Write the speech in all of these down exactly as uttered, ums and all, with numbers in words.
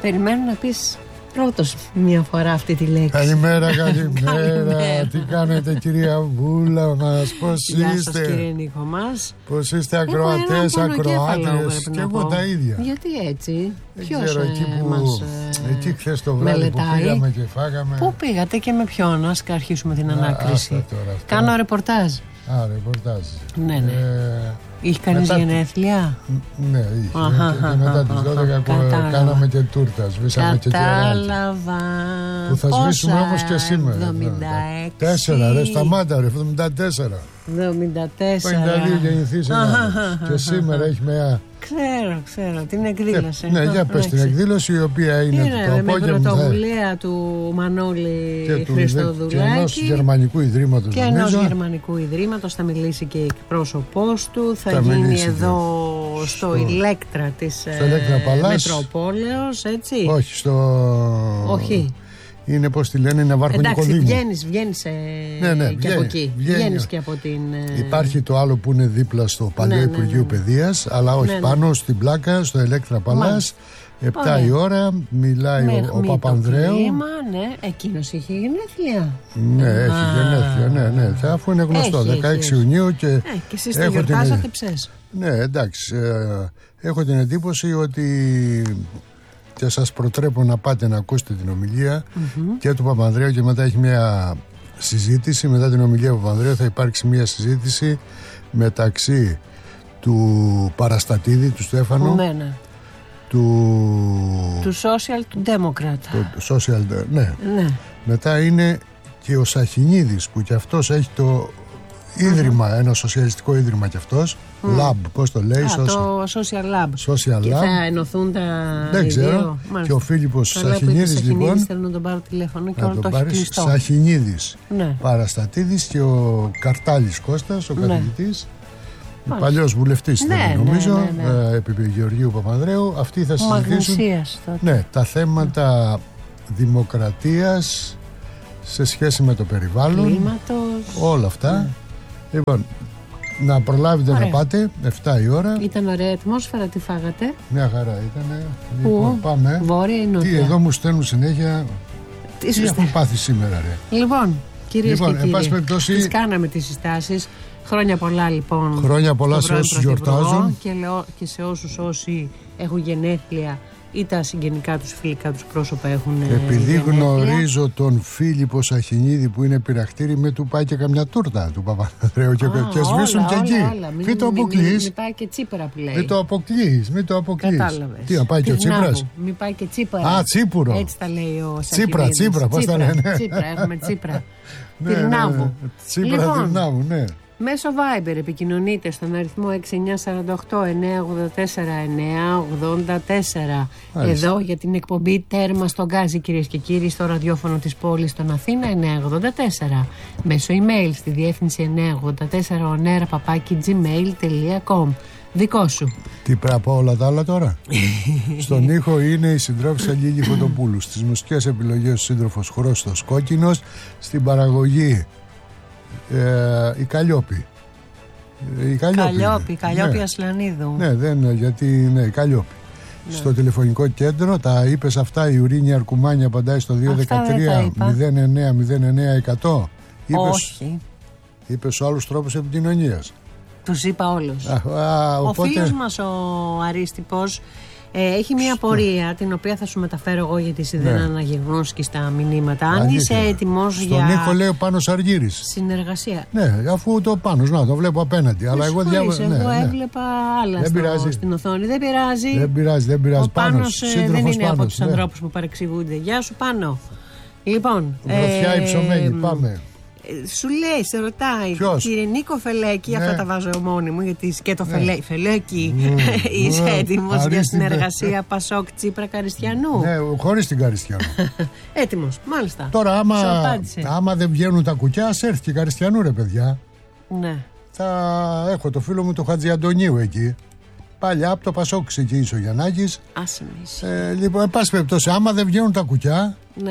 Περιμένω να πεις πρώτος μια φορά αυτή τη λέξη. Καλημέρα, καλημέρα. Τι κάνετε, κυρία Βούλα μας? Πώς Γεια είστε? σας, κύριε Νίκο μας. Πώς είστε, ακροατές, ακροάτες? Και εγώ τα ίδια. Γιατί έτσι? Δεν Ποιος ξέρω, εκεί ε, που μας, ε, εκεί χθες το βράδυ που μελετάει? πήγαμε και φάγαμε. Πού πήγατε και με ποιον? Ας αρχίσουμε την Α, ανάκριση. άστα τώρα αυτά. Κάνω ρεπορτάζ. Α, ρεπορτάζ. Ναι, ναι. Ε, Είχε κανείς μετά- γενέθλια? Ναι, είχε. Αχα, Και, και αχα, μετά τις αχα, δώδεκα κο- κατάλαβα. κάναμε και τούρτα. Σβήσαμε και κεράκι. Κατάλαβα. Που θα σβήσουμε Πόσα? όμως και σήμερα. εβδομήντα έξι. Τέσσερα, ρε, σταμάτα, ρε, εβδομήντα τέσσερα. εβδομήντα τέσσερα. πενήντα δύο γεννηθείς Αχα, ένα. αχα, Και σήμερα έχει μια. Ξέρω, ξέρω, την εκδήλωση. Ναι, για πες την εκδήλωση, η οποία είναι Είναι το με απόγευμα πρωτοβουλία του Μανώλη και του και ενός Χριστοδουλάκη γερμανικού ιδρύματος, και ενός νομίζω. γερμανικού ιδρύματος. Θα μιλήσει και εκπρόσωπός του. Θα, Θα γίνει μιλήσει εδώ και στο, στο- Ηλέκτρα της στο Ηλέκτρα Παλάς. Μετροπόλεως, έτσι. Όχι, στο. Όχι. Είναι, πώς τη λένε, είναι Ναυάρχο Εντάξει, Νικοδήμου. βγαίνεις, βγαίνεις ε, Ναι, ναι, και βγαίνει, από εκεί. βγαίνει. Βγαίνεις και από την. ε, Υπάρχει το άλλο που είναι δίπλα στο παλιό Ναι, ναι, Υπουργείο ναι, ναι. Παιδείας, αλλά όχι, Ναι, ναι. πάνω στην πλάκα, στο Ηλέκτρα Παλάς. Μάλιστα. επτά Ωραία. η ώρα, μιλάει με ο, ο αιχμή το Παπανδρέου. κλίμα, ναι, εκείνος είχε γενέθλια. Ναι, έχει Α. γενέθλια, ναι, ναι. Αφού είναι γνωστό, Έχει, έχει, δεκαέξι έχει. Ιουνίου και. Ε, και εσείς το έχω την- γιορτάζατε ψες. Ναι, εντάξει. ε, έχω την εντύπωση ότι. Και σας προτρέπω να πάτε να ακούσετε την ομιλία και του Παπανδρέου, και μετά έχει μια συζήτηση. Μετά την ομιλία του Παπανδρέου θα υπάρξει μια συζήτηση μεταξύ του Παραστατίδη, του Στέφανου, Ναι, ναι. του, Του social, του Democrat. του social, ναι. Ναι. Μετά είναι και ο Σαχινίδης, που κι αυτός έχει το ίδρυμα, ένα σοσιαλιστικό ίδρυμα κι αυτός, Lab, πώς το λέει, Α, social, το social lab. social Και Lab. θα ενωθούν τα Δεν οι ξέρω. δύο. Και Μάλιστα. ο Φίλιππος Καλά που είπε Σαχινίδης, Σαχινίδης, λοιπόν. θέλω να τον πάρω τηλέφωνο και Να όλο το τον έχει πάρεις. κλειστό. Σαχινίδης, Ναι. Παραστατίδης, και ο Καρτάλης Κώστας, ο Ναι. καθηγητής, Μάλιστα. παλιός βουλευτής, Ναι, ήταν, ναι, νομίζω, ναι, ναι. ε, επί Γεωργίου Παπανδρέου. Αυτοί θα συζητήσουν, Μαγνησίας τότε. ναι, τα θέματα δημοκρατίας σε σχέση με το περιβάλλον, Κλίματος. όλα αυτά. Λοιπόν, να προλάβετε Ωραία. να πάτε, εφτά η ώρα. Ήταν ωραία ατμόσφαιρα, τι φάγατε? Μια χαρά ήταν. Πού? Λοιπόν, πάμε. Βόρεια ή νότια? Τι, εδώ μου στέλνουν συνέχεια. Τι Τι σου έχουν στέλνει? πάθει σήμερα, ρε. Λοιπόν, κυρίες Λοιπόν, και εν πάση κύριοι, περιπτώσει- τις κάναμε τις συστάσεις. Χρόνια πολλά, λοιπόν. Χρόνια πολλά στον σε πρώην όσους Πρωθυπουργό γιορτάζουν. και, λέω, και σε όσους όσοι έχουν γενέθλια ή τα συγγενικά τους φιλικά τους πρόσωπα έχουν Και επειδή γενέθλια. γνωρίζω τον Φίλιππο Σαχινίδη που είναι πειραχτήρι, με του πάει και καμιά τούρτα του Παπανδρέου και, Α, και σβήσουν όλα, και όλα, εκεί. όλα. Μην, Μην το μην, μην, αποκλείεις. μην πάει και Τσίπρα που λέει. Μην το αποκλείεις. Μην το αποκλείεις. Κατάλαβες. Τι, να πάει και ο Τυρνάβου. Τσίπρας. Μην πάει και Τσίπρα. Α, Τσίπουρο. Έτσι τα λέει ο Σαχινίδης. Τσίπρα, Τσίπρα, πώς τα Τσίπρα, λένε. Τσίπρα, έχουμε Τσίπρα. Ναι, ναι, ναι. Τυρνάβου. Τσίπρα, Λοιπόν, Τυρνάβου, ναι. μέσω Viber επικοινωνείτε στον αριθμό έξι εννιά τέσσερα οκτώ εννιά ογδόντα τέσσερα εννιά ογδόντα τέσσερα. Μάλιστα. Εδώ για την εκπομπή Τέρμα στον Γκάζι, κυρίες και κύριοι, στο ραδιόφωνο της πόλης των Αθήνα εννιά ογδόντα τέσσερα. Μέσω email στη διεύθυνση εννιά ογδόντα τέσσερα ονέρα παπάκι gmail τελεία com. Δικό σου. Τι πρέπει να πω όλα τα άλλα τώρα. Στον ήχο είναι η συντρόφισσα Λίλη Φωτοπούλου. Στις μουσικές επιλογές ο σύντροφος Χρώστος Κόκκινος. Στην παραγωγή ε, η Καλλιόπη. Η Καλλιόπη, Καλλιόπη, Καλλιόπη ναι. Ασλανίδου. Ναι, δεν, γιατί ναι, η Καλλιόπη. Ναι. Στο τηλεφωνικό κέντρο τα είπες αυτά, η Ουρίνια Αρκουμάνια απαντάει στο δύο Αυτά δεν τα δεκατρία είπα. μηδέν εννέα μηδέν εννέα εκατό. Είπες, Όχι. είπες άλλους τρόπους επικοινωνίας. Τους είπα όλους. Α, α, Ο οπότε, φίλος μας ο Αρίστιπος ε, έχει μια πορεία την οποία θα σου μεταφέρω εγώ, γιατί εσύ δεν Ναι. αναγεγνώσκεις τα μηνύματα. Αν αλήθεια. είσαι έτοιμος Στον για ήχο λέει ο Πάνος Αργύρης. συνεργασία. Ναι, αφού το Πάνος, να το βλέπω απέναντι. Αλλά Με εγώ συγχωρείς, διάβασα. εγώ Ναι, ναι. έβλεπα άλλα Δεν στο, πειράζει. στην οθόνη. Δεν πειράζει. Δεν πειράζει, δεν πειράζει. Ο Πάνος, ε, δεν σύντροφος είναι από Πάνος, τους ναι. ανθρώπους που παρεξηγούνται. Γεια σου, Πάνο. Λοιπόν, Γροθιά ε, υψωμένη, πάμε. Ε, Σου λέει, σε ρωτάει, Ποιος? κύριε Νίκο Φελέκη, Ναι. αυτά τα βάζω μόνη μου, γιατί σκέτο Ναι. Φελέ, Φελέκη, Mm. είσαι Mm. έτοιμος για Αρίστητε. συνεργασία Πασόκ Τσίπρα Καριστιανού? Ναι, χωρίς την Καριστιανού. Έτοιμος, μάλιστα. Τώρα, άμα, Σου απάντησε. άμα δεν βγαίνουν τα κουκιά, ας έρθει και η Καριστιανού, ρε παιδιά. Ναι. Θα έχω το φίλο μου του Χατζη Αντωνίου εκεί. Παλιά από το Πασόκ ξεκίνησε ο Γιαννάκης. Άσε με εσύ. Ε, λοιπόν, εν πάση περιπτώσει, άμα δεν βγαίνουν τα κουκιά, Ναι.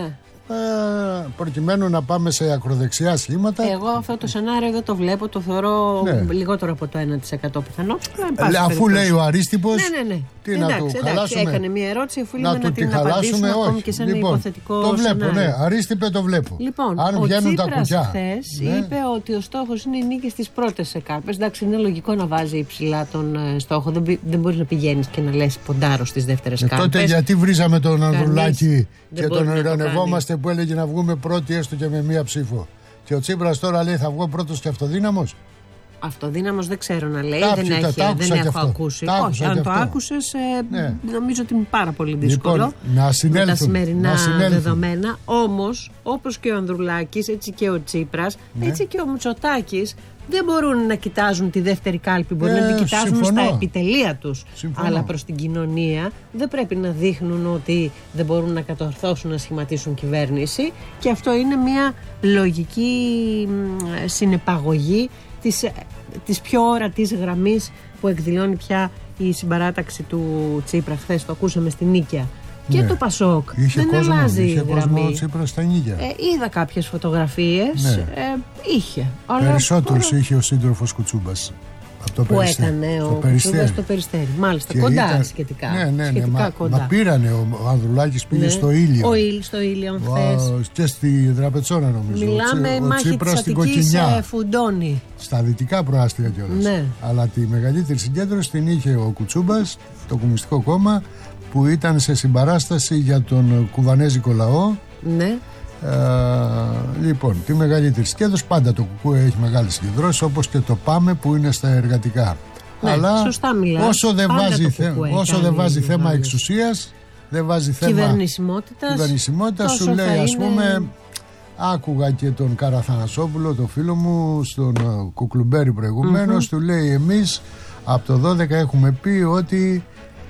Ε, προκειμένου να πάμε σε ακροδεξιά σχήματα. Εγώ αυτό το σενάριο δεν το βλέπω, το θεωρώ ναι. λιγότερο από το ένα τοις εκατό πιθανό. Ε, αφού λέει ο Αρίστιπος, ναι, ναι, ναι. τι εντάξει, να του εντάξει, χαλάσουμε. Έκανε μια ερώτηση, αφού να λέμε να την απαντήσουμε ακόμη και σε ένα λοιπόν, υποθετικό το βλέπω, σενάριο. ναι, Αρίστιπε, το βλέπω. Λοιπόν, αν ο βγαίνουν Τσίπρας τα κουκιά. χθες ναι. είπε ότι ο στόχος είναι η νίκη στις πρώτες κάλπες. Εντάξει, είναι λογικό να βάζει υψηλά τον ε, στόχο. Δεν, δεν μπορεί να πηγαίνεις και να λες ποντάρω στις δεύτερες ε, κάλπες. Τότε γιατί βρίζαμε τον Ανδρουλάκη και τον ειρωνευόμαστε το που έλεγε να βγούμε πρώτοι έστω και με μία ψήφο. Και ο Τσίπρας τώρα λέει θα βγω πρώτος και αυτοδύναμος. Αυτοδύναμος δεν ξέρω να λέει, Κάποιοι, δεν, έχει, τα, δεν έχω ακούσει. Όχι, αν το άκουσες, ε, ναι. νομίζω ότι είναι πάρα πολύ δύσκολο λοιπόν, να συνέλθουν, με τα σημερινά να δεδομένα. Όμως, όπως και ο Ανδρουλάκης, έτσι και ο Τσίπρας, ναι. έτσι και ο Μητσοτάκης, δεν μπορούν να κοιτάζουν τη δεύτερη κάλπη. Μπορεί ε, να την κοιτάζουν συμφωνώ. στα επιτελεία τους. Συμφωνώ. Αλλά προς την κοινωνία δεν πρέπει να δείχνουν ότι δεν μπορούν να κατορθώσουν να σχηματίσουν κυβέρνηση. Και αυτό είναι μια λογική συνεπαγωγή της, της πιο ορατής γραμμής που εκδηλώνει πια η συμπαράταξη του Τσίπρα. Χθες το ακούσαμε στην Νίκαια. Και ναι. το Πασόκ είχε δεν κόσμο, αλλάζει είχε γραμμή. Κόσμο Τσίπρα στα Νίκαια. Ε, είδα κάποιες φωτογραφίες. Ναι. Ε, είχε. Περισσότερους τώρα... είχε ο σύντροφος Κουτσούμπας. Από το που Περιστέρι. έκανε ο Κουτσούμπας στο Περιστέρι. Μάλιστα, και κοντά ήταν... σχετικά. Ναι, ναι, ναι. Σχετικά Μα, κοντά. μα πήρανε, ο, ο Ανδρουλάκης πήγε ναι. στο Ήλιο. Ο Ήλιος στο Ήλιο χθες. Και στη Δραπετσόνα νομίζω. Μιλάμε ο, ο μάχη της Αττικής Φουντώνη. Στα δυτικά προάστια κιόλας. Ναι. Αλλά τη μεγαλύτερη συγκέντρωση την είχε ο Κουτσούμπας, το Κομμουνιστικό Κόμμα, που ήταν σε συμπαράσταση για τον κουβανέζικο λαό. Ναι. Ε, λοιπόν, τη μεγαλύτερη συγκέντρωση, πάντα το Κουκούε έχει μεγάλη συγκεντρώση, όπως και το ΠΑΜΕ που είναι στα εργατικά. Ναι, αλλά σωστά μιλάς. όσο δεν βάζει, θε, όσο δεν βάζει θέμα μεγάλες. εξουσίας, δεν βάζει θέμα κυβερνησιμότητας, κυβερνησιμότητας σου λέει, ας είναι... πούμε, άκουγα και τον Καραθανασόπουλο, το φίλο μου, στον Κουκλουμπέρι προηγουμένως, mm-hmm. του λέει εμείς από το δώδεκα έχουμε πει ότι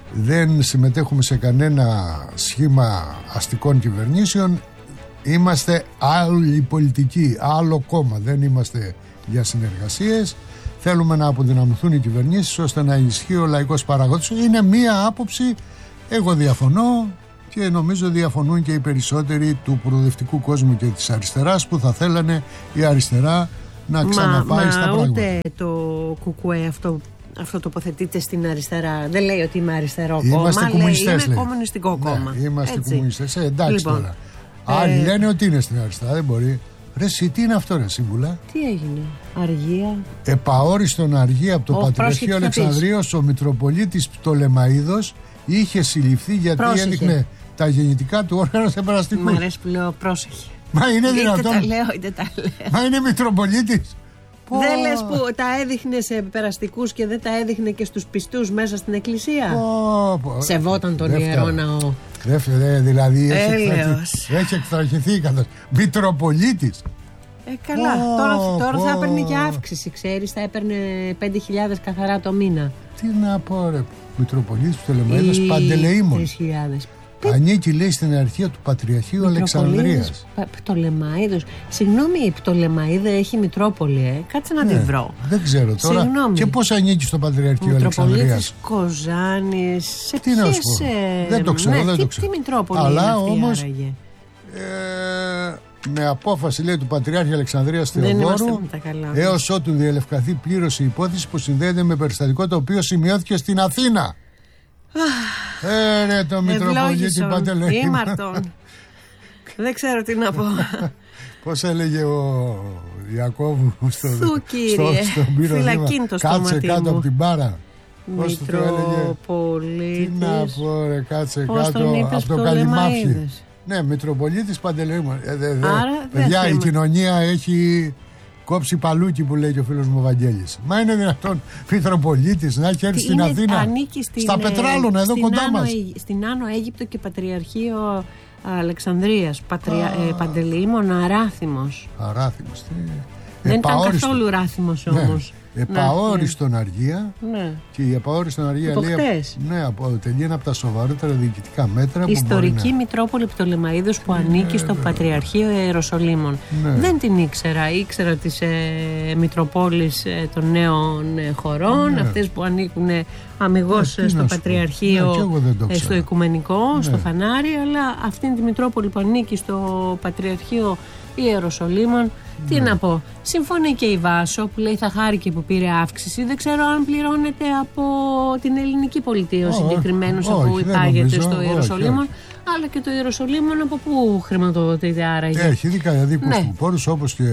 δεν συμμετέχουμε σε κανένα σχήμα αστικών κυβερνήσεων. Είμαστε άλλη πολιτική, άλλο κόμμα. Δεν είμαστε για συνεργασίες. Θέλουμε να αποδυναμωθούν οι κυβερνήσεις ώστε να ισχύει ο λαϊκός παραγόντης. Είναι μία άποψη. Εγώ διαφωνώ και νομίζω διαφωνούν και οι περισσότεροι του προοδευτικού κόσμου και της αριστεράς που θα θέλανε η αριστερά να ξαναπάει μα, στα μα πράγματα. Ούτε το Κουκουέ αυτό. Αυτό τοποθετείται στην αριστερά. Δεν λέει ότι είμαι αριστερό είμαστε κόμμα. Κομμουνιστές, λέει, λέει. είμαι κομμουνιστικό κόμμα. Ναι, είμαστε έτσι. κομμουνιστές. Ε, εντάξει λοιπόν, τώρα. Άλλοι ε, λένε ότι είναι στην αριστερά. Δεν μπορεί. Ρε εσύ, τι είναι αυτό, ρε Σύμβουλα? Τι έγινε, αργία. Επαόριστον αργία από το ο, Πατριαρχείο Αλεξανδρίας, ο Μητροπολίτης Πτολεμαΐδος είχε συλληφθεί γιατί πρόσεχε. έδειχνε τα γεννητικά του όργανα σε περαστικού. Μ' αρέσει που λέω πρόσεχε. Μα είναι δυνατόν. Είτε τα λέω είτε τα λέω. Μα είναι Μητροπολίτης. Δεν λες που τα έδειχνε σε περαστικούς και δεν τα έδειχνε και στους πιστούς μέσα στην εκκλησία. Oh, oh, Σεβόταν τον ιερό ναό. Δεύτερο, δηλαδή έχει εκθραχηθεί καθώς Μητροπολίτης. Ε, καλά. Oh, τώρα τώρα oh. θα έπαιρνε και αύξηση, ξέρεις. Θα έπαιρνε πέντε χιλιάδες καθαρά το μήνα. Τι να πω, ρε. Μητροπολίτης Πτολεμαΐδος Παντελεήμων. τρεις χιλιάδες. Ανήκει, λέει, στην αρχεία του Πατριαρχείου Αλεξανδρίας. Πτολεμαΐδος. Συγγνώμη, η Πτολεμαΐδα έχει Μητρόπολη, ε. Κάτσε να ναι, τη βρω. Δεν ξέρω τώρα. Συγγνώμη. Και πώς ανήκει στο Πατριαρχείο Αλεξανδρίας? Κοζάνης. Σε τι να σου πω. Ε... Δεν το ξέρω, ναι, δεν τι, το ξέρω. Τι Μητρόπολη αλλά είναι αυτή, όμως, άραγε. Ε, με απόφαση, λέει, του Πατριάρχη Αλεξανδρίας Θεοδόρου, έως ότου διελευκαθεί πλήρως η υπόθεση που συνδέεται με περιστατικό το οποίο σημειώθηκε στην Αθήνα. Ε, ρε, το Μητροπολίτη Παντελεήμων. Ήμαρτον. Δεν ξέρω τι να πω. Πώς έλεγε ο Ιακώβου στο, Σου, κύριε. στο, στον πύρο Φυλακίντο κάτσε κάτω από την μπάρα. Μητροπολίτης. Τι να πω, ρε, κάτσε κάτω από το Καλυμάφι. Ναι, Μητροπολίτης Παντελεήμων. ε, δε, δε. Παιδιά, η κοινωνία έχει κόψει παλούκι που λέει και ο φίλος μου ο Βαγγέλης. Μα είναι δυνατόν Μητροπολίτης να έχει έρθει στην Αθήνα, στην, στα Πετράλωνα εδώ κοντά Άνω, μας. Στην Άνω Αίγυπτο και Πατριαρχείο Αλεξανδρίας. Πατρια, ε, Παντελεήμων Αράθιμος. Αράθιμος, τι... Δεν ήταν καθόλου ράθιμος όμως. Ναι. Επαόριστον ναι. αργία. Ναι. Και η επαόριστον αργία λέει. Ναι, αποτελεί ένα από τα σοβαρότερα διοικητικά μέτρα. Ιστορική που να... Μητρόπολη Πτολεμαΐδους που ναι, ανήκει στο ναι. Πατριαρχείο Ιεροσολύμων. Ναι. Δεν την ήξερα. Ήξερα τις ε, Μητροπόλεις ε, των νέων ε, χωρών, ναι. αυτές που ανήκουν ε, αμιγώς ναι, στο Πατριαρχείο, ναι, στο Οικουμενικό, ναι. στο Φανάρι, αλλά αυτήν τη Μητρόπολη που ανήκει στο Πατριαρχείο Ιεροσολύμων. Τι ναι. να πω, συμφωνεί και η Βάσο που λέει θα χάρηκε που πήρε αύξηση. Δεν ξέρω αν πληρώνεται από την ελληνική πολιτεία ο συγκεκριμένος που υπάγεται στο Ιεροσολύμων, αλλά και το Ιεροσολύμων από πού χρηματοδοτείται άραγε. Έχει ειδικά δίπλους ναι. του πόρους, όπως και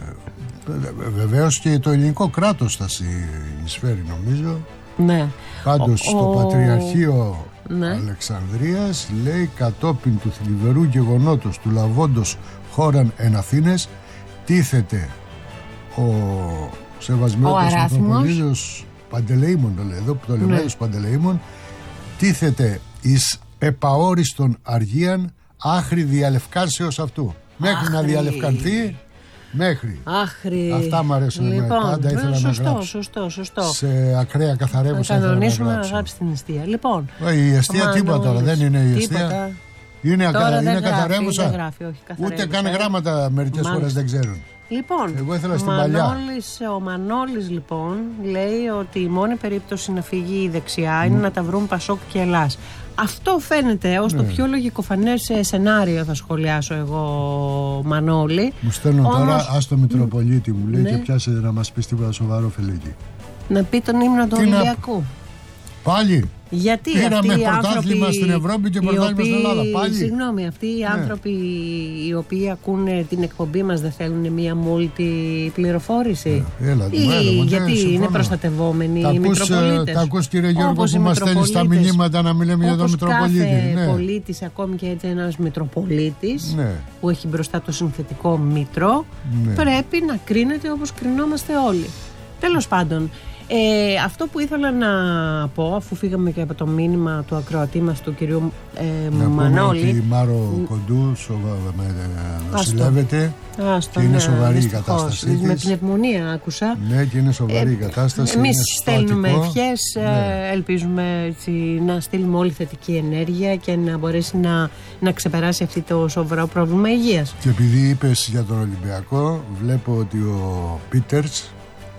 βεβαίως και το ελληνικό κράτος θα συνεισφέρει νομίζω. Ναι. Πάντως ο, στο ο... Πατριαρχείο ναι. Αλεξανδρίας λέει κατόπιν του θλιβερού γεγονότος του λαβόντος χώραν εν Αθήνες τίθεται ο Σεβασμιώτος Μητροπολίτης Παντελεήμων, το λέει εδώ, Πτολεμαΐδους ναι. Παντελεήμων, τίθεται εις επαόριστον αργίαν άχρη διαλευκάνσεως αυτού. Μέχρι άχρη. να διαλευκανθεί, μέχρι. Άχρη. Αυτά μου αρέσουν λοιπόν, εμένα. Πάντα ήθελα σωστό, να γράψω. Σωστό, σωστό. Σε ακραία καθαρέμουσα να κανονίσουμε να γράψει την αιστεία. Λοιπόν, η αιστεία τίποτα τώρα, δεν είναι η αιστεία. Είναι, ακα... είναι καθαρέμουσα. Δεν γράφει, όχι, ούτε καν γράμματα μερικές φορές δεν ξέρουν. Λοιπόν, εγώ ήθελα στην Μανώλης, ο Μανώλης λοιπόν λέει ότι η μόνη περίπτωση να φύγει η δεξιά είναι mm. να τα βρουν Πασόκ και Ελλάς. Αυτό φαίνεται ως ναι. το πιο λογικοφανές σενάριο, θα σχολιάσω εγώ, Μανώλη. Μου στέλνουν Όμως... τώρα, ας το Μητροπολίτη μου λέει ναι. και πιάσε να μας πεις τίποτα σοβαρό Φελέκη. Να πει τον ύμνο του Ολυμπιακού. Να... Πάλι. Γιατί πήραμε αυτοί οι πρωτάθλημα άνθρωποι, στην Ευρώπη και πρωτάθλημα στην Ελλάδα. Πάλι. Συγγνώμη, αυτοί οι ναι. άνθρωποι οι οποίοι ακούνε την εκπομπή μας δεν θέλουν μία μόλτη πληροφόρηση. Ε, έλα, ή έλα, γιατί συμφωνώ. είναι προστατευόμενοι οι Μητροπολίτες. Τα ακούς κύριε Γιώργο που μας στέλνει στα μηνύματα να μιλάμε για τον Μητροπολίτη. Κάθε ναι. πολίτης, ακόμη και έτσι ένας Μητροπολίτης ναι. που έχει μπροστά το συνθετικό Μήτρο ναι. πρέπει να κρίνεται όπως κρινόμαστε όλοι. Τέλος πάντων. Ε, αυτό που ήθελα να πω, αφού φύγαμε και από το μήνυμα του ακροατή μας του κυρίου ε, να Μανώλη, πούμε ότι η Μάρο Κοντού νοσηλεύεται και είναι ναι, σοβαρή η κατάστασή της. Με πνευμονία άκουσα. Ναι, και είναι σοβαρή η κατάσταση. Εμείς στέλνουμε ευχές, ναι. ελπίζουμε έτσι, να στείλουμε όλη θετική ενέργεια και να μπορέσει να, να ξεπεράσει αυτό το σοβαρό πρόβλημα υγείας. Και επειδή είπες για τον Ολυμπιακό, βλέπω ότι ο Πίτερς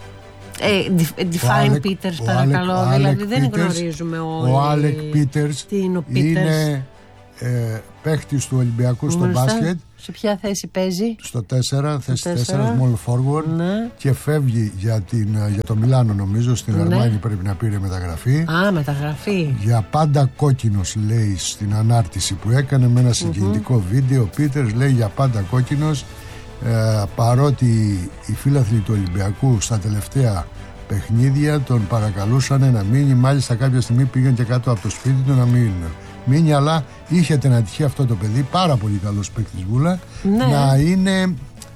Ε, define Peters παρακαλώ, Alec, δηλαδή Alec δεν Peters, γνωρίζουμε όλοι. Ο Άλεκ Πίτερς είναι ε, παίχτης του Ολυμπιακού στο μπάσκετ. Σε ποια θέση παίζει? Στο τέσσερα, θέση τέσσερα, small forward ναι. και φεύγει για, την, για το Μιλάνο νομίζω, στην ναι. Αρμάνη πρέπει να πήρε μεταγραφή. Α, μεταγραφή. Για πάντα κόκκινος λέει στην ανάρτηση που έκανε με ένα συγκινητικό mm-hmm. βίντεο. Ο Πίτερς λέει για πάντα κόκκινος. Ε, παρότι οι φίλαθλοι του Ολυμπιακού στα τελευταία παιχνίδια τον παρακαλούσαν να μείνει, μάλιστα κάποια στιγμή πήγαν και κάτω από το σπίτι του να μην μείνει, αλλά είχε την ατυχία αυτό το παιδί, πάρα πολύ καλός παίκτης Βούλα, ναι. να είναι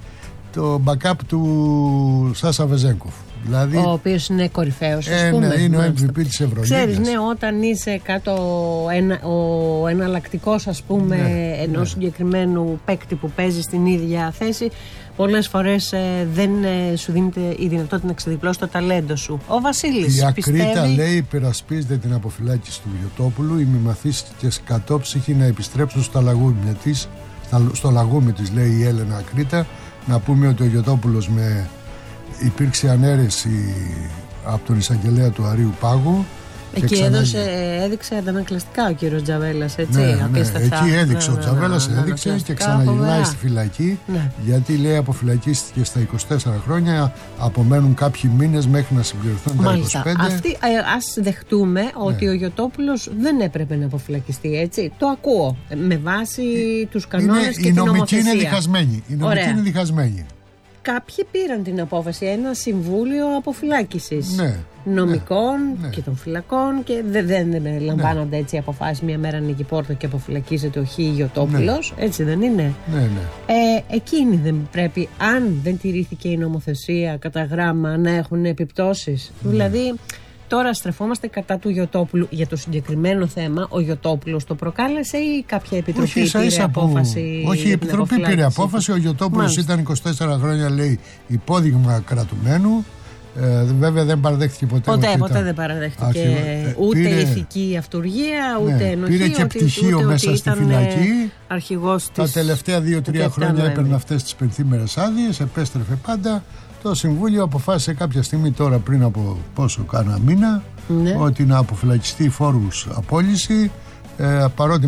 το backup του Σάσα Βεζέγκοφ. Δηλαδή, ο οποίος είναι κορυφαίος, ε, ναι, είναι ο εμ βι πι της Ευρωλίγας. Ξέρεις, ναι, όταν είσαι κάτω ένα, ο εναλλακτικός, ας πούμε, ναι, ενός ναι. συγκεκριμένου παίκτη που παίζει στην ίδια θέση, πολλές φορές ε, δεν ε, σου δίνεται η δυνατότητα να ξεδιπλώσει το ταλέντο σου. Ο Βασίλης η πιστεύει... Ακρίτα λέει υπερασπίζεται την αποφυλάκηση του Γιωτόπουλου. Οι μη μαθήστηκες κατόψυχοι να επιστρέψουν στα λαγούμια της, στο λαγούμι της, λέει η Έλενα Ακρίτα. Να πούμε ότι ο Γιωτόπουλος με υπήρξε ανέρεση από τον εισαγγελέα του Αρείου Πάγου. Εκεί ξανά... έδωσε, έδειξε αντανακλαστικά ο κύριος Τζαβέλας, έτσι. Ναι, ναι, εκεί έδειξε ναι, ο Τζαβέλας, ναι, έδειξε ναι, και ξαναγυρνάει στη φυλακή. Ναι. Γιατί λέει αποφυλακίστηκε στα είκοσι τέσσερα χρόνια, απομένουν κάποιοι μήνες μέχρι να συμπληρωθούν τα είκοσι πέντε. Αυτή, ε, ας δεχτούμε ναι. ότι ο Γιωτόπουλος δεν έπρεπε να αποφυλακιστεί, έτσι. Το ακούω. Με βάση ε, τους κανόνες είναι, και την νομοθεσία. Είναι διχασμένη. Η νομική είναι διχασμένη. Κάποιοι πήραν την απόφαση, ένα συμβούλιο αποφυλάκησης ναι, νομικών ναι, και των φυλακών, και δεν, δεν λαμβάνονται ναι. έτσι αποφάσεις. Μια μέρα ανοίγει πόρτα και αποφυλακίζεται ο Χ. Γιωτόπουλος, ναι. έτσι δεν είναι? Ναι, ναι. Ε, εκείνοι δεν πρέπει, αν δεν τηρήθηκε η νομοθεσία κατά γράμμα, να έχουν επιπτώσεις? Ναι. Δηλαδή το τώρα στρεφόμαστε κατά του Γιωτόπουλου. Για το συγκεκριμένο θέμα, ο Γιωτόπουλος το προκάλεσε ή κάποια επιτροπή όχι, ίσα, πήρε ίσα απόφαση? Που... Όχι, η επιτροπή πήρε απόφαση. Ο Γιωτόπουλος ήταν είκοσι τέσσερα χρόνια, λέει, υπόδειγμα κρατουμένου. Ε, βέβαια δεν παραδέχτηκε ποτέ. Ποτέ, ποτέ ήταν... δεν παραδέχτηκε Άρχι... ούτε πήρε... ηθική αυτουργία, ούτε ναι, ενοχή. Πήρε και ότι, πτυχίο ούτε μέσα ότι στη ήταν φυλακή. Αρχηγός Τα της... τελευταία δύο-τρία χρόνια έπαιρνε αυτές τις πενθήμερες άδειες, επέστρεφε πάντα. Το Συμβούλιο αποφάσισε κάποια στιγμή, τώρα πριν από πόσο κάνα μήνα, ναι. ότι να αποφυλακιστεί φόρους απόλυση, ε, παρότι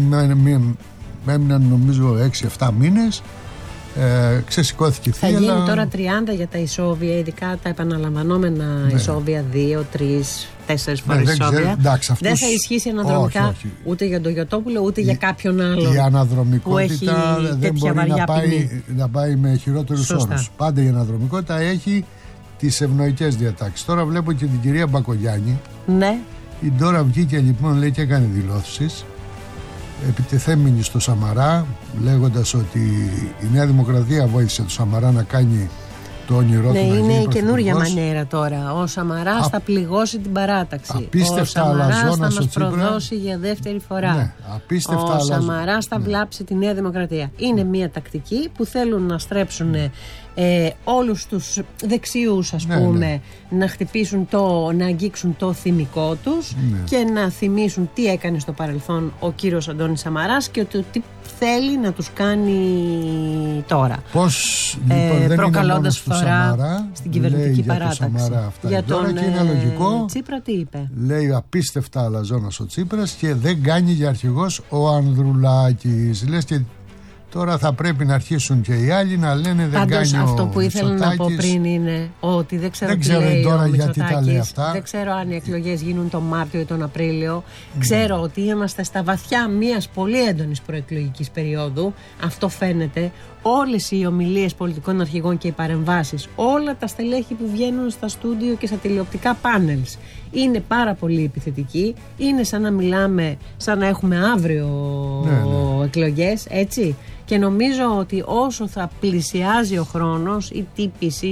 έμειναν νομίζω έξι εφτά μήνες. Ε, ξεσηκώθηκε θα θύελα. γίνει τώρα τριάντα για τα ισόβια, ειδικά τα επαναλαμβανόμενα ναι. ισόβια, δύο, τρεις, τέσσερις φορές ναι, ισόβια. Δεν, εντάξει, αυτούς... δεν θα ισχύσει αναδρομικά όχι, όχι. ούτε για τον Γιωτόπουλο ούτε η, για κάποιον άλλο. Η αναδρομικότητα δεν μπορεί να πάει, να πάει με χειρότερους όρους. Πάντα η αναδρομικότητα έχει τις ευνοϊκές διατάξεις. Τώρα βλέπω και την κυρία Μπακογιάννη. Ναι. Η Ντόρα βγήκε λοιπόν, λέει, και έκανε δηλώσεις επιτεθέμενη στο Σαμαρά, λέγοντας ότι η Νέα Δημοκρατία βοήθησε το Σαμαρά να κάνει το όνειρό ναι, του. Ναι, είναι καινούρια μανέρα τώρα. Ο Σαμαράς Α... θα πληγώσει την παράταξη. Απίστευτα ο Σαμαράς θα μας Τσίπρα... προδώσει για δεύτερη φορά. Ναι, απίστευτα ο αλαζόνα. Σαμαράς θα ναι. βλάψει τη Νέα Δημοκρατία. Είναι ναι. μια τακτική που θέλουν να στρέψουν ε, όλους τους δεξιούς, ας ναι, πούμε, ναι. να χτυπήσουν το, να αγγίξουν το θυμικό τους ναι. και να θυμίσουν τι έκανε στο παρελθόν ο κύριος Αντώνης Σαμαράς και το τι θέλει να τους κάνει τώρα. Πώς λοιπόν, ε, προκαλώντας φθορά Σαμαρά, στην κυβερνητική για παράταξη. Το Σαμαρά, αυτά για τον και είναι λογικό. Τσίπρα τι είπε? Λέει απίστευτα αλαζόνας ο Τσίπρας και δεν κάνει για αρχηγός ο Ανδρουλάκης. Λες και τώρα θα πρέπει να αρχίσουν και οι άλλοι να λένε δεν Πάντως, κάνει ο αυτό που ήθελα να πω πριν είναι ότι δεν ξέρω, δεν ξέρω τι λέει τώρα ο γιατί τα λέει αυτά. Δεν ξέρω αν οι εκλογές γίνουν τον Μάρτιο ή τον Απρίλιο. Mm. Ξέρω ότι είμαστε στα βαθιά μιας πολύ έντονης προεκλογικής περίοδου. Αυτό φαίνεται. Όλες οι ομιλίες πολιτικών αρχηγών και οι παρεμβάσεις, όλα τα στελέχη που βγαίνουν στα στούντιο και στα τηλεοπτικά πάνελς είναι πάρα πολύ επιθετικοί. Είναι σαν να μιλάμε, σαν να έχουμε αύριο ναι, ναι. εκλογές, έτσι. Και νομίζω ότι όσο θα πλησιάζει ο χρόνος, η τύπηση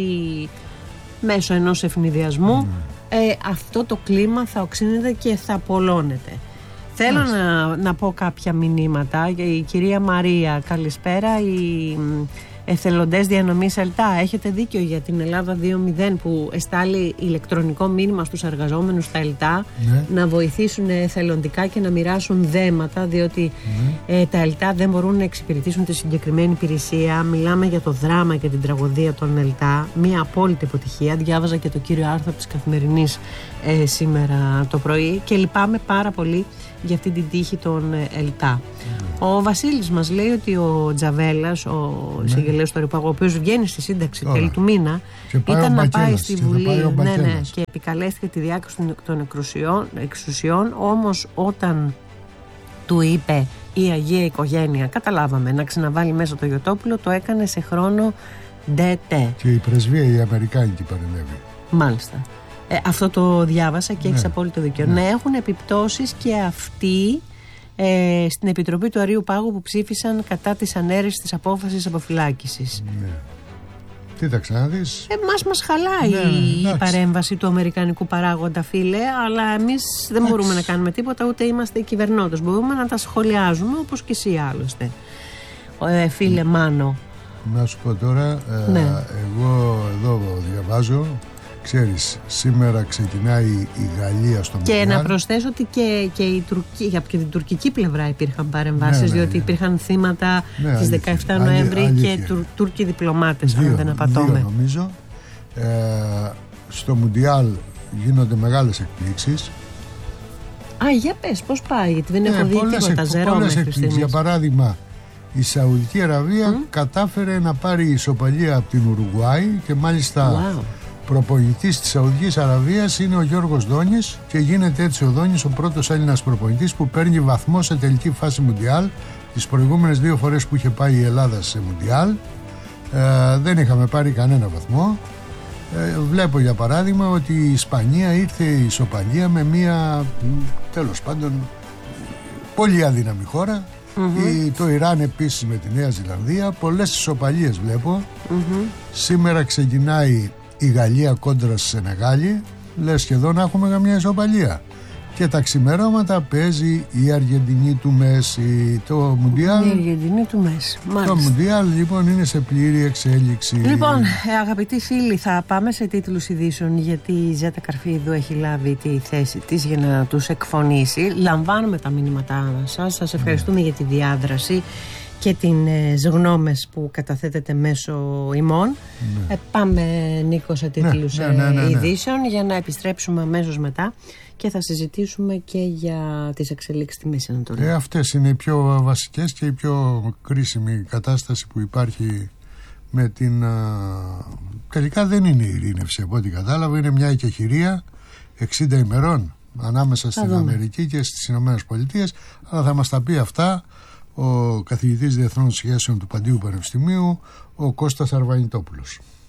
μέσω ενός ευνηδιασμού, mm. ε, αυτό το κλίμα θα οξύνεται και θα πολλώνεται. Θέλω να, να πω κάποια μηνύματα. Η κυρία Μαρία, καλησπέρα. Οι εθελοντές διανομής ΕΛΤΑ, έχετε δίκιο για την Ελλάδα δύο μηδέν που εστάλει ηλεκτρονικό μήνυμα στους εργαζόμενους στα ΕΛΤΑ ναι. να βοηθήσουν εθελοντικά και να μοιράσουν δέματα, διότι ναι. ε, τα ΕΛΤΑ δεν μπορούν να εξυπηρετήσουν τη συγκεκριμένη υπηρεσία. Μιλάμε για το δράμα και την τραγωδία των ΕΛΤΑ. Μια απόλυτη αποτυχία. Διάβαζα και το κύριο άρθρο της Καθημερινής ε, σήμερα το πρωί και λυπάμαι πάρα πολύ για αυτή την τύχη των ΕΛΤΑ. Mm. Ο Βασίλης μας λέει ότι ο Τζαβέλας, ο ναι. εισαγγελέας του Ρηπαγού, ο οποίος βγαίνει στη σύνταξη τέλη του μήνα, ήταν να πάει στη Βουλή πάει ναι, ναι, και επικαλέστηκε τη διάκριση των εξουσιών, εξουσιών, όμως όταν του είπε η Αγία Οικογένεια, καταλάβαμε, να ξαναβάλει μέσα το Γιωτόπουλο, το έκανε σε χρόνο ντετέ. Και η πρεσβεία η Αμερικάνικη παρενέβη. Μάλιστα. Ε, αυτό το διάβασα και ναι. έχεις απόλυτο δίκιο. Ναι. Να έχουν επιπτώσεις και αυτοί ε, στην Επιτροπή του Αρείου Πάγου που ψήφισαν κατά της ανέρεσης της απόφασης αποφυλάκησης. Ναι. Κοίταξε να δεις. Εμάς μας χαλάει ναι, η παρέμβαση του αμερικανικού παράγοντα, φίλε, αλλά εμείς δεν εντάξει. μπορούμε να κάνουμε τίποτα, ούτε είμαστε οι κυβερνώντες. Μπορούμε να τα σχολιάζουμε όπως και εσύ άλλωστε. Ε, φίλε ναι. Μάνο. Να σου πω τώρα, ε, ναι. εγώ εδώ διαβάζω. Ξέρεις, σήμερα ξεκινάει η Γαλλία στο Μουντιάλ. Και να προσθέσω ότι και, και, η Τουρκία, και την τουρκική πλευρά υπήρχαν παρεμβάσεις, ναι, ναι, διότι ναι. υπήρχαν θύματα ναι, τις δεκαεφτά Νοέμβρη και Τουρ, Τούρκοι διπλωμάτες, δύο, αν δεν απατώμε. Δύο νομίζω. Ε, στο Μουντιάλ γίνονται μεγάλες εκπλήξεις. Α, για πες, πώς πάει, γιατί δεν έχω ε, δει τίποτα ζερό μέχρι στιγμής. Για παράδειγμα, η Σαουδική Αραβία mm? κατάφερε να πάρει ισοπαλία από την Ουρουγουάη και μάλιστα... Wow. Προπονητής της Σαουδικής Αραβίας είναι ο Γιώργος Δόνης και γίνεται έτσι ο Δόνης ο πρώτος Έλληνας προπονητής που παίρνει βαθμό σε τελική φάση Μουντιάλ. Τις προηγούμενες δύο φορές που είχε πάει η Ελλάδα σε Μουντιάλ ε, δεν είχαμε πάρει κανένα βαθμό. Ε, βλέπω για παράδειγμα ότι η Ισπανία ήρθε η ισοπαλία με μια τέλος πάντων πολύ αδύναμη χώρα. Mm-hmm. Η, το Ιράν επίσης με τη Νέα Ζηλανδία. Πολλές ισοπαλίες βλέπω. Mm-hmm. Σήμερα ξεκινάει η Γαλλία κόντρα στη Σενεγάλη. λες σχεδόν να έχουμε καμιά ισοπαλία. Και τα ξημερώματα παίζει η Αργεντινή του Μέση. Το Μουντιάλ. Η Αργεντινή του Μέση. Το Μουντιάλ λοιπόν είναι σε πλήρη εξέλιξη. Λοιπόν, αγαπητοί φίλοι, θα πάμε σε τίτλους ειδήσεων, γιατί η Ζέτα Καρφίδου έχει λάβει τη θέση της για να τους εκφωνήσει. Λαμβάνουμε τα μηνύματά σας. Σας ευχαριστούμε mm. για τη διάδραση και τις γνώμες που καταθέτετε μέσω ημών. Ναι. Ε, πάμε, Νίκο, σε τίτλους ναι, ναι, ναι, ναι, ναι. ειδήσεων για να επιστρέψουμε αμέσως μετά και θα συζητήσουμε και για τις εξελίξεις στη Μέση Ανατολή. Ε, αυτές είναι οι πιο βασικές και η πιο κρίσιμη κατάσταση που υπάρχει με την... Α, τελικά δεν είναι η ειρήνευση από ό,τι κατάλαβα, είναι μια εκεχηρία εξήντα ημερών ανάμεσα στην Αμερική και στις Ηνωμένες Πολιτείες, αλλά θα μας τα πει αυτά ο καθηγητής Διεθνών Σχέσεων του Παντίου Πανεπιστημίου, ο Κώστας Αρβανιτόπουλος.